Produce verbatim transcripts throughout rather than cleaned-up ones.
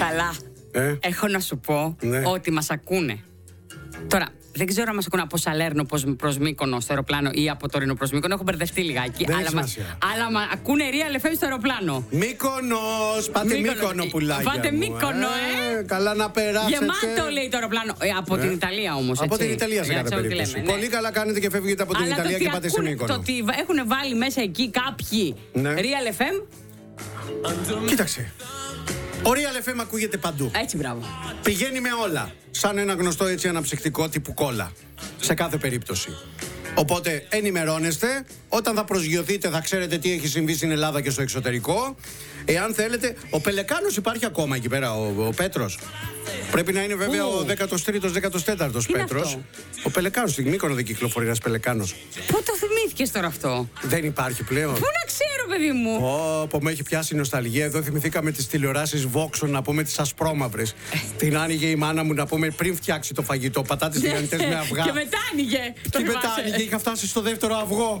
Καλά. Ε? Έχω να σου πω Ναι. ότι μας ακούνε. Τώρα, δεν ξέρω αν μας ακούνε από Σαλέρνο προς Μύκονο στο αεροπλάνο ή από Τωρίνο προς Μύκονο. Έχω μπερδευτεί λιγάκι. Δεν αλλά έχει μας, σημασία. αλλά μα ακούνε Real εφ εμ στο αεροπλάνο. Μύκονος, πάτε Μύκονο. Μύκονο πουλάκια Πάτε μου, Μύκονο, ε. Καλά να περάσετε. Γεμάτο λέει το αεροπλάνο. Ε, από Ε. την Ιταλία όμως. Από έτσι. την Ιταλία σε Για κάθε να ξέρουμε τι περίπτωση. λέμε, ναι. Πολύ καλά κάνετε και φεύγετε από την Αλλά το Ιταλία ότι και πάτε σε ακούνε- Μύκονο. Το ότι έχουν βάλει μέσα εκεί κάποιοι Ναι. Real εφ εμ. Κοίταξε. Ο Real εφ εμ ακούγεται παντού. Έτσι, μπράβο. Πηγαίνει με όλα. Σαν ένα γνωστό έτσι αναψυκτικό τύπου κόλλα. Σε κάθε περίπτωση. Οπότε ενημερώνεστε. Όταν θα προσγειωθείτε θα ξέρετε τι έχει συμβεί στην Ελλάδα και στο εξωτερικό. Εάν θέλετε, ο Πελεκάνος υπάρχει ακόμα εκεί πέρα, ο, ο Πέτρος. Πρέπει να είναι βέβαια Πού? ο δέκατος τρίτος δέκατος τέταρτος είναι Πέτρος. αυτό? Ο Πελεκάνος, στην Μύκονο δεν κυκλοφορεί ένας Πελεκάνος. Πού το θυμήθηκες τώρα αυτό? Δεν υπάρχει πλέον. Πού να ξέρω, παιδί μου. Ω, που με έχει πιάσει η νοσταλγία. Εδώ θυμηθήκαμε τις τηλεοράσεις Voxon, να πούμε τις ασπρόμαυρες. Την άνοιγε η μάνα μου να πούμε πριν φτιάξει το φαγητό. Πατάτες τηγανιτές με αυγά. Και μετά άνοιγε. Το Και μετά θυμάσαι. άνοιγε, είχα φτάσει στο δεύτερο αυγό.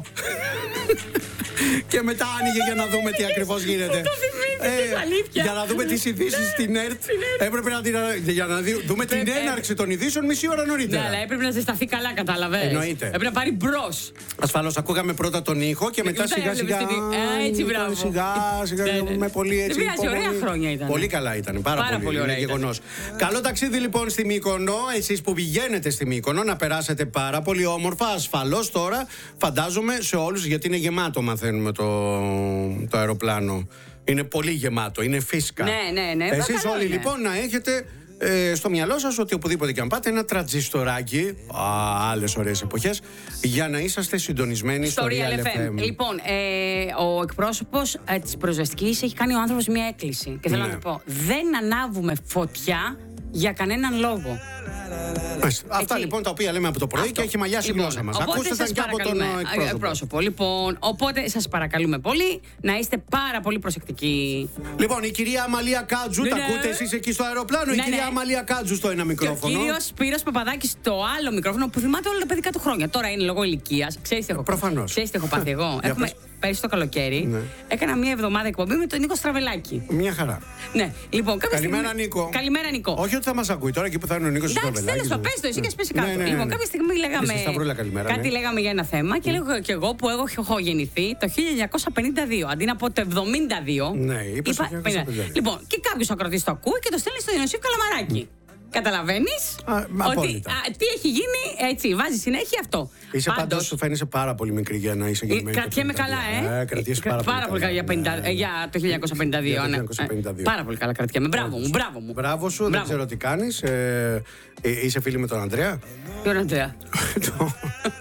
Και μετά άνοιγε για να δούμε τι ακριβώς γίνεται. Το θυμήθηκες, αλήθεια. Για να δούμε τις ειδήσεις στην ΕΡΤ. Έπρεπε να την, για να δει- δούμε την Πρέπει- έναρξη των ειδήσεων μισή ώρα Ναι, νωρίτερα. αλλά έπρεπε να ζεσταθεί καλά, κατάλαβες. Εννοείται. Έπρεπε να πάρει μπρος. Ασφαλώς ακούγαμε πρώτα τον ήχο και μετά μετά σιγά έβλεπες σιγά. την- Α, έτσι, μπράβο. Σιγά σιγά Ναι, ναι. με πολύ έτσι. Δεν πειράζει, ωραία υπομονή. χρόνια ήταν. Πολύ καλά ήταν. Πάρα, Πάρα πολύ πολύ, ωραία είναι ήταν. γεγονός. Καλό ταξίδι λοιπόν στη Μύκονο. Εσείς που πηγαίνετε στη Μύκονο να περάσετε πάρα πολύ όμορφα. Ασφαλώς τώρα φαντάζομαι σε όλους, γιατί είναι γεμάτο, μαθαίνουμε το, το αεροπλάνο. Είναι πολύ γεμάτο, είναι φίσκα. Ναι, ναι, ναι. Εσείς Καλό όλοι είναι. λοιπόν να έχετε ε, στο μυαλό σας ότι οπουδήποτε και αν πάτε ένα τραντζιστοράκι, α, άλλες ωραίες εποχές, για να είσαστε συντονισμένοι στο, Στο Real Real εφ εμ. Λοιπόν, ε, ο εκπρόσωπος ε, της πυροσβεστικής έχει κάνει ο άνθρωπος μια έκκληση. Και θέλω Ναι. να του πω, δεν ανάβουμε φωτιά για κανέναν λόγο. Μάλιστα. Αυτά Έτσι. λοιπόν τα οποία λέμε από το πρωί Αυτό. και έχει μαλλιάσει η γλώσσα μας. Οπότε Ακούστε σας τα και από τον παρακαλούμε, ε, εκπρόσωπο. εκπρόσωπο. Λοιπόν, οπότε σας παρακαλούμε πολύ να είστε πάρα πολύ προσεκτικοί. Λοιπόν, η κυρία Αμαλία Κάτζου, Ναι, τα ναι. ακούτε εσείς εκεί στο αεροπλάνο. Η Ναι, κυρία ναι. Αμαλία Κάτζου στο ένα Και ο μικρόφωνο. κύριος Σπύρος Παπαδάκης στο άλλο μικρόφωνο που θυμάται όλα τα παιδικά του χρόνια. Τώρα είναι λόγω ηλικίας. Ξέρεις τι έχω, Προφανώς. ξέρεις τι έχω πάθει εγώ. Για Έχουμε, πες. πέρυσι το καλοκαίρι Ναι. έκανα μία εβδομάδα εκπομπή με τον Νίκο Στραβελάκη. Μια χαρά. Ναι, λοιπόν, κάποια Καλημέρα, στιγμή... Νίκο. Καλημέρα, Νίκο. Όχι ότι θα μας ακούει τώρα εκεί που θα είναι ο Νίκος Εντάξει, Στραβελάκης. τέλος πάντων, πες το εσύ και σπέσει κάτω. Ναι, ναι, ναι, Λοιπόν, ναι. κάποια στιγμή λέγαμε. Και στη Σταυρούλα, καλημέρα, Κάτι ναι. λέγαμε για ένα θέμα και λέγω και εγώ που εγώ έχω γεννηθεί το χίλια εννιακόσια πενήντα δύο. Αντί να πω το εβδομήντα δύο. Ναι, είπες το χίλια εννιακόσια πενήντα δύο. Λοιπόν, και κάποιο ακροτή το ακούει και το στέλνει στο Διονυσίου Καλαμαράκη. Καταλαβαίνει Α, ότι απόλυτα. α, τι έχει γίνει, έτσι, βάζει συνέχεια αυτό. Είσαι Πάντως, πάντως, σου φαίνεσαι πάρα πολύ μικρή για να είσαι ε, γεννημένη. το Κρατιέμαι πενήντα καλά, δύο. ε. Ε, κρατιέσαι πάρα, πάρα πολύ καλά για, πενήντα, Ναι, ε, για το χίλια εννιακόσια πενήντα δύο. Για το ναι. χίλια εννιακόσια πενήντα δύο. Ε, Πάρα πολύ καλά κρατιέμαι. Μπράβο μου, μπράβο μου. Μπράβο σου, δεν Μπράβο. ξέρω τι κάνεις. Ε, ε, είσαι φίλη με τον Ανδρέα. Ποιο Αντρέα. Το-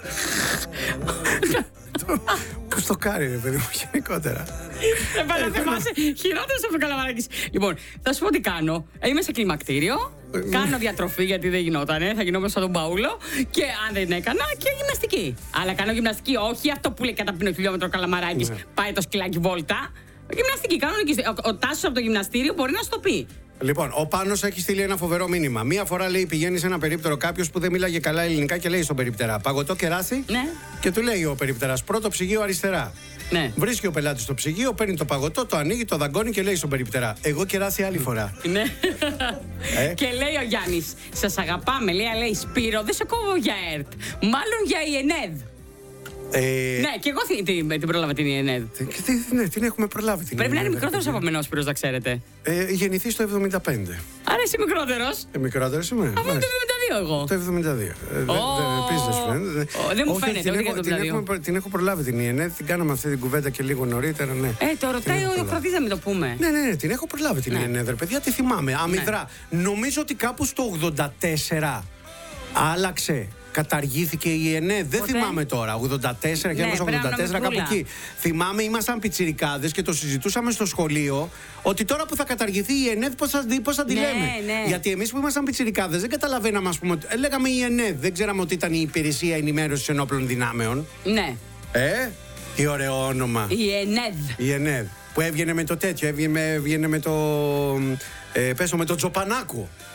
το- Πώς το κάνει, ρε παιδί μου, γενικότερα. Δεν πάει να θυμάσαι. Χειρότερο από το Καλαμαράκης. Λοιπόν, θα σου πω τι κάνω. Ε, Είμαι σε κλιμακτήριο. Κάνω διατροφή γιατί δεν γινότανε. Θα γινόμουν σαν τον Παούλο. Και αν δεν έκανα, και γυμναστική. Αλλά κάνω γυμναστική, όχι αυτό που λέει κατά πίνο χιλιόμετρο Καλαμαράκης. Πάει το σκυλάκι βόλτα. Γυμναστική, κανονική. Ο, ο Τάσος από το γυμναστήριο μπορεί να σου το πει. Λοιπόν, ο Πάνος έχει στείλει ένα φοβερό μήνυμα. Μία φορά λέει πηγαίνει σε ένα περίπτερο κάποιο που δεν μίλαγε καλά ελληνικά και λέει στον περιπτερά παγωτό κεράσι. Ναι. Και του λέει ο περιπτεράς πρώτο ψυγείο αριστερά. Ναι. Βρίσκει ο πελάτης το ψυγείο, παίρνει το παγωτό, το ανοίγει, το δαγκώνει και λέει στον περιπτερά εγώ κεράσι άλλη φορά. Ναι. Ε. Και λέει ο Γιάννης, σας αγαπάμε. Λέει, λέει Σπύρο, δεν σε κόβω για ΕΡΤ. Μάλλον για η ΕΝΕΔ. Ε, Ναι, και εγώ την, την, την πρόλαβα την ΕΝΕΔ. τι- τι- ναι, την έχουμε προλάβει την Πρέπει να είναι Ελληνίδα, μικρότερος ρε από παιδιά. μένα ο Σπύρος, να ξέρετε. Ε, γεννηθεί στο εβδομήντα πέντε. Άρα είσαι μικρότερος. Ε, μικρότερος είμαι. Αφού είμαι το εβδομήντα δύο εγώ. Το εβδομήντα δύο. Ε, δε- Ω, δε- Επίσης δεν σου φαίνεται. ω, δεν μου Όχι, φαίνεται, την ούτε έχω- για το την εβδομήντα δύο. έχουμε- Την έχω προλάβει την ΙΕΝΕΔ, την κάναμε αυτή την κουβέντα και λίγο νωρίτερα, ναι. Ε, το ρωτάει Την έχω ο προλάβει. Ιωκρατής να μην το πούμε. Ναι, ναι, ναι, την έχω προλάβει την Ναι. ΙΕΝΕΔ, ρε παιδιά, τη θυμάμαι. Αμυδρά. Νομίζω ότι κάπου στο ογδόντα τέσσερα άλλαξε. Καταργήθηκε η ΙΕΝΕΔ. Δεν Πότε? θυμάμαι τώρα. ογδόντα τέσσερα, Ναι, χίλια εννιακόσια ογδόντα τέσσερα, πρέπει να κάπου είμαι εκεί. Θυμάμαι, ήμασταν πιτσιρικάδες και το συζητούσαμε στο σχολείο ότι τώρα που θα καταργηθεί η ΙΕΝΕΔ, πώς θα, πώς θα τη Ναι, λέμε. ναι. Γιατί εμείς που ήμασταν πιτσιρικάδες δεν καταλαβαίναμε, ας πούμε. ότι- Λέγαμε η ΙΕΝΕΔ. Δεν ξέραμε ότι ήταν η Υπηρεσία Ενημέρωσης Ενόπλων Δυνάμεων. Ναι, Ε, τι ωραίο όνομα. η ΕΝΕΔ. Η ΕΝΕΔ. Που έβγαινε με το τέτοιο, έβγαινε, έβγαινε με το. Ε, πέσω με το Τζοπανάκου.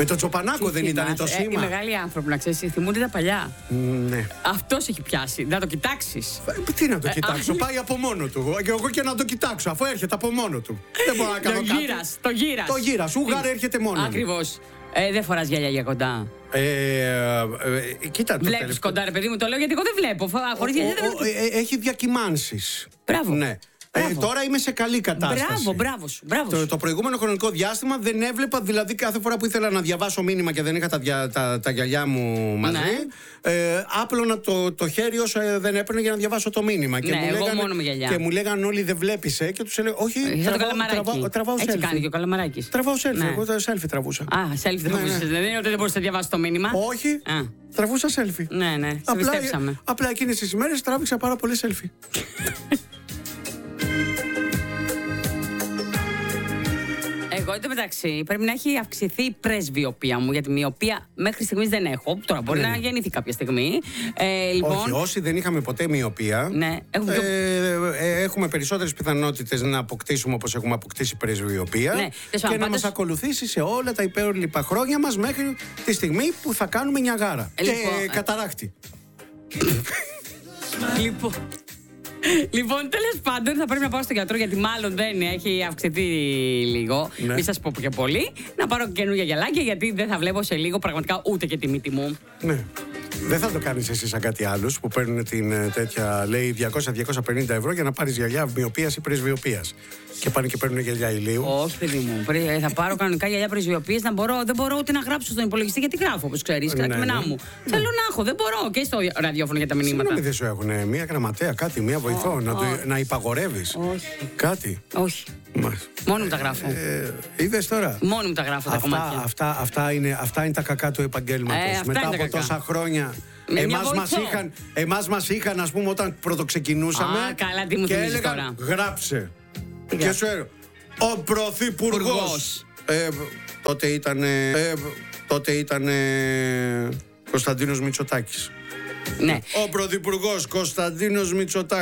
Με τον Τσοπανάκο δεν ήταν το Ε, οι σήμα. μεγάλοι άνθρωποι, να ξέρει, θυμούνται τα παλιά. Ναι. Αυτό έχει πιάσει. Να το κοιτάξει. Ε, Τι να το κοιτάξω, α, πάει από μόνο του. Και εγώ και να το κοιτάξω, αφού έρχεται από μόνο του. Δεν μπορώ να κάνω Το κάτι. γύρα. Το γύρα. Το γύρα. Ούγαρ έρχεται μόνο. Ακριβώ. Ε, δεν φορά γυαλιά για κοντά. Ε, ε, ε, κοίτα το Βλέπει τελευταίο. κοντά, ρε παιδί μου, το λέω γιατί εγώ δεν βλέπω. Χωρί γυαλιά δεν Ο- ο- βλέπω. ε, Έχει διακυμάνσεις. Μπράβο. Ναι. Ε, Μπράβο. τώρα είμαι σε καλή κατάσταση. Μπράβο, μπράβο σου. Μπράβο Το, σου. το προηγούμενο χρονικό διάστημα δεν έβλεπα, δηλαδή κάθε φορά που ήθελα να διαβάσω μήνυμα και δεν είχα τα, δια- τα, τα γυαλιά μου μαζί, Ναι. ε, άπλωνα το, το χέρι όσο ε, δεν έπαιρνε για να διαβάσω το μήνυμα. Και, Ναι, μου εγώ λέγανε, μόνο με γυαλιά. και μου λέγανε όλοι δεν βλέπεις, ε, και τους έλεγα όχι, Σαν το τραβάω, καλαμαράκι. τραβάω, τραβάω Έτσι selfie. κάνει και ο καλαμαράκι. Τραβάω selfie, Ναι. εγώ το selfie τραβούσα. Α, selfie δεν Ναι, μπορούσε. ναι. Δεν είναι ότι δεν μπορούσε να διαβάσει το μήνυμα. Όχι, Α. τραβούσα selfie. Ναι, ναι, σε Απλά, πιστέψαμε. απλά εκείνες τις ημέρες τράβηξα πάρα πολύ selfie. Εγώ εν τω μεταξύ πρέπει να έχει αυξηθεί η πρεσβειοπία μου, γιατί μοιοπία μέχρι στιγμή δεν έχω. Τώρα μπορεί Ναι, να ναι. γεννηθεί κάποια στιγμή. Ε, λοιπόν, Όχι, όσοι δεν είχαμε ποτέ μοιοπία, Ναι, έχουμε πιο- ε, ε, έχουμε περισσότερες πιθανότητες να αποκτήσουμε όπως έχουμε αποκτήσει πρεσβειοπία, Ναι, τέλος και πάντων, να πάντως- μας ακολουθήσει σε όλα τα υπέρλοιπα χρόνια μας μέχρι τη στιγμή που θα κάνουμε Νιαγάρα. Ε, και λοιπόν, ε. καταράκτη. Λοιπόν, λοιπόν τέλο πάντων θα πρέπει να πάω στον γιατρό γιατί μάλλον δεν έχει αυξηθεί λίγο. Ναι. Μην σα πω και πολύ. Να πάρω καινούργια γυαλάκια γιατί δεν θα βλέπω σε λίγο πραγματικά ούτε και τη μύτη μου. Ναι. Δεν θα το κάνεις εσύ σαν κάτι άλλους που παίρνουν την ε, τέτοια, λέει διακόσια με διακόσια πενήντα ευρώ για να πάρεις γυαλιά μοιοπίας ή πρεσβειοπίας. Και πάνε και παίρνουν γυαλιά ηλίου. Όχι, παιδί μου. Πρέ- Θα πάρω κανονικά γυαλιά πρεσβειοποίηση να μπορώ. Δεν μπορώ ούτε να γράψω στον υπολογιστή γιατί γράφω, όπω ξέρει, Ναι, τα κείμενά ναι. μου. Θέλω να έχω, δεν μπορώ. Και στο ραδιόφωνο για τα μηνύματα. Συγγνώμη, δεν σου έχουν μία γραμματέα, κάτι, μία βοηθό, να, το, να υπαγορεύεις. Όχι. Κάτι. Όχι. Μας. Μόνο μου τα γράφω. Ε, είδες τώρα. Μόνο μου τα γράφω τα Αυτά, κομμάτια. αυτά, αυτά, είναι, αυτά είναι τα κακά του επαγγέλματος. Ε, αυτά Μετά είναι τα από κακά. τόσα χρόνια. Με μια Εμάς μας, βοηθό. είχαν, εμάς μας είχαν, ας πούμε, όταν πρωτοξεκινούσαμε. Α, καλά, τι μου και θυμίζεις έλεγαν, τώρα. γράψε. Τι Και γράψε. σου έλεγα, ο Πρωθυπουργός. Υπουργός. Ε, τότε ήταν. Ε, τότε ήταν. Κωνσταντίνος Μητσοτάκης. Ναι. Ο Πρωθυπουργός Κωνσταντίνος Μητσοτάκης.